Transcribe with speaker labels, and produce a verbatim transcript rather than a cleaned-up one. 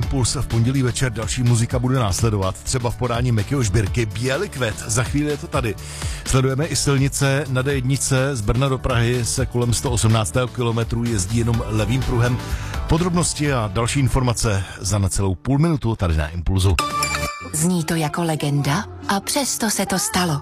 Speaker 1: Impuls v pondělí večer, další muzika bude následovat, třeba v podání Mekyho Žbírky, Bělý kvet, za chvíli je to tady. Sledujeme i silnice na D jedna z Brna do Prahy se kolem sto osmnáct kilometrů jezdí jenom levým pruhem. Podrobnosti a další informace za necelou půl minutu tady na Impulzu.
Speaker 2: Zní to jako legenda a přesto se to stalo.